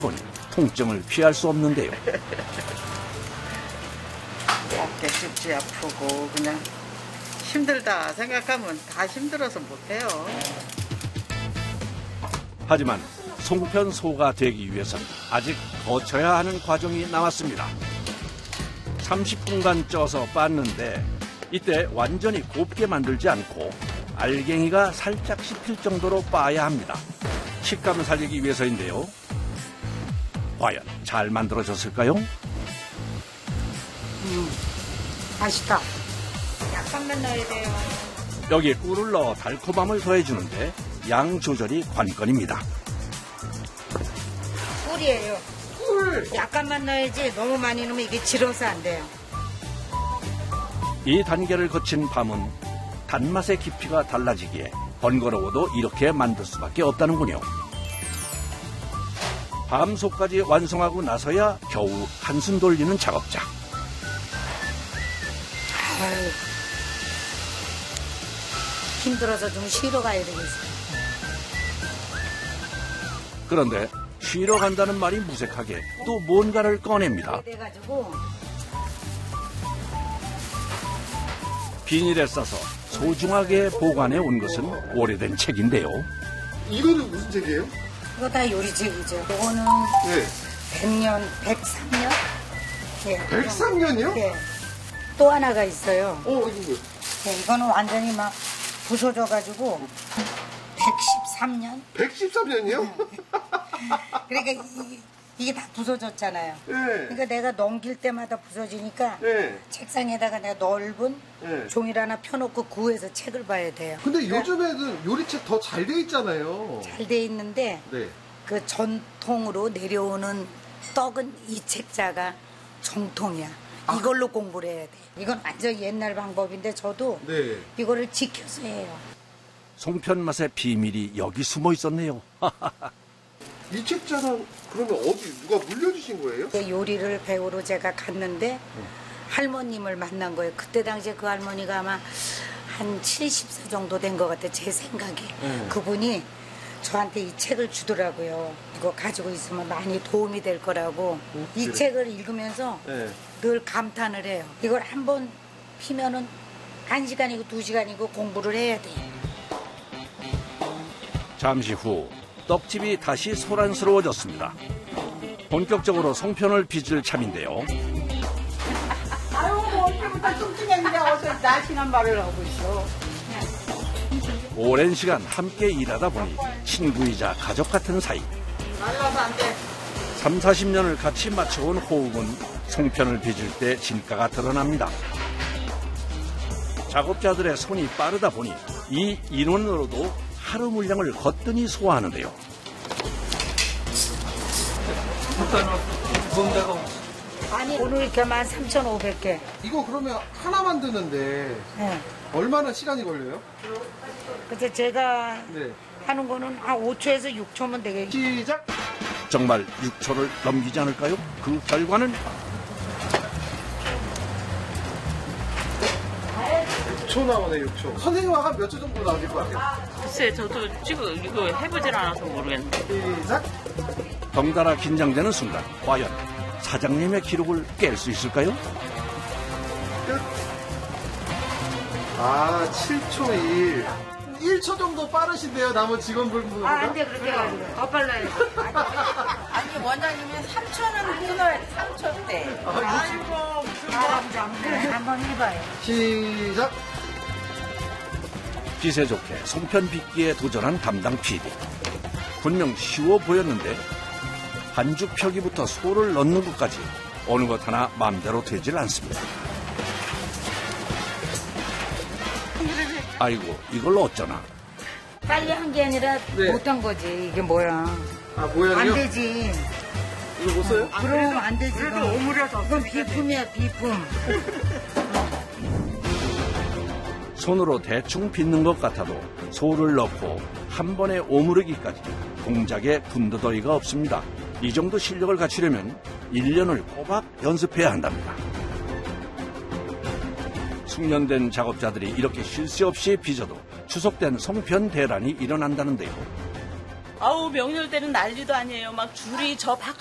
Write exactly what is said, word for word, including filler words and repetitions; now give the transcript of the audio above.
보니 통증을 피할 수 없는데요. 어깨 찝지 아프고 그냥 힘들다 생각하면 다 힘들어서 못해요. 하지만 송편소가 되기 위해서는 아직 거쳐야 하는 과정이 남았습니다. 삼십 분간 쪄서 빻는데 이때 완전히 곱게 만들지 않고 알갱이가 살짝 씹힐 정도로 빻아야 합니다. 식감을 살리기 위해서인데요. 과연 잘 만들어졌을까요? 음, 맛있다. 약간만 넣어야 돼요. 여기에 꿀을 넣어 달콤함을 더해주는데 양 조절이 관건입니다. 꿀이에요. 꿀! 약간만 넣어야지 너무 많이 넣으면 이게 질어서 안 돼요. 이 단계를 거친 밤은 단맛의 깊이가 달라지기에 번거로워도 이렇게 만들 수밖에 없다는군요. 밤속까지 완성하고 나서야 겨우 한숨 돌리는 작업자. 아유, 힘들어서 좀 쉬러 가야 되겠어요. 그런데 쉬러 간다는 말이 무색하게 또 뭔가를 꺼냅니다. 그래가지고 비닐에 싸서 소중하게 보관해 온 것은 오래된 책인데요. 이거는 무슨 책이에요? 이거 다 요리책이죠. 이거는 네. 백 년, 백삼 년? 네. 백삼 년이요? 네. 또 하나가 있어요. 어, 이거 뭐야? 네, 이거는 완전히 막 부서져가지고 백십삼 년? 백십삼 년이요? 그러니까 이, 이게 다 부서졌잖아요. 네. 그러니까 내가 넘길 때마다 부서지니까 네. 책상에다가 내가 넓은 네. 종이를 하나 펴놓고 구해서 책을 봐야 돼요. 근데 요즘에는 요리책 더 잘 돼 있잖아요. 잘 돼 있는데 네. 그 전통으로 내려오는 떡은 이 책자가 정통이야. 아. 이걸로 공부를 해야 돼. 이건 완전 옛날 방법인데 저도 네. 이거를 지켜서 해요. 송편 맛의 비밀이 여기 숨어 있었네요. 이 책자는 그러면 어디 누가 물려주신 거예요? 그 요리를 배우러 제가 갔는데 할머님을 만난 거예요. 그때 당시에 그 할머니가 아마 한 칠십 세 정도 된 것 같아요. 제 생각에. 네. 그분이 저한테 이 책을 주더라고요. 이거 가지고 있으면 많이 도움이 될 거라고. 음, 이 그래. 책을 읽으면서 네. 늘 감탄을 해요. 이걸 한 번 피면은 한 시간이고 두 시간이고 공부를 해야 돼. 잠시 후 떡집이 다시 소란스러워졌습니다. 본격적으로 송편을 빚을 참인데요. 아유, 뭐 언제부터 뚱뚱했는데 어서 날씬한 말을 하고 있어. 오랜 시간 함께 일하다 보니 친구이자 가족 같은 사이. 말라서 안 돼. 삼사십 년을 같이 맞춰온 호흡은 송편을 빚을 때 진가가 드러납니다. 작업자들의 손이 빠르다 보니 이 인원으로도 하루 물량을 거뜬히 소화하는데요. 아니 오늘 이렇게만 삼천오백 개. 이거 그러면 하나 만드는데 네. 얼마나 시간이 걸려요? 그래서 제가 네. 하는 거는 한 오 초에서 육 초면 되겠죠. 시작! 정말 육 초를 넘기지 않을까요? 그 결과는 육 초 나오네, 육 초. 선생님과 한 몇 초 정도 나오실 것 같아요? 글쎄, 저도 지금 이거 해보질 않아서 모르겠는데. 시작! 덩달아 긴장되는 순간 과연 사장님의 기록을 깰 수 있을까요? 끝! 아, 칠 초 일. 일 초 정도 빠르신데요, 나머지 직원분보다? 아, 안 돼, 그렇게 해가지고. 더 빨라요. 아니, 원장님이 삼 초는 끊어야 돼, 삼 초 때. 아이고, 아, 한번 해봐요. 시작! 기세 좋게 송편 빚기에 도전한 담당 피디. 분명 쉬워 보였는데 반죽 펴기부터 소를 넣는 것까지 어느 것 하나 마음대로 되질 않습니다. 아이고 이걸 어쩌나. 빨리 한 게 아니라 네. 못한 거지. 이게 뭐야. 아, 모양이요? 안 되지. 이거 못 써요? 그럼 안 되지. 그래도 이건. 오므려서 이건 비품이야, 비품. 손으로 대충 빚는 것 같아도 소를 넣고 한 번에 오므르기까지 동작에 군더더기가 없습니다. 이 정도 실력을 갖추려면 일 년을 꼬박 연습해야 한답니다. 숙련된 작업자들이 이렇게 쉴 새 없이 빚어도 추석된 송편 대란이 일어난다는데요. 아우 명절 때는 난리도 아니에요. 막 줄이 저 밖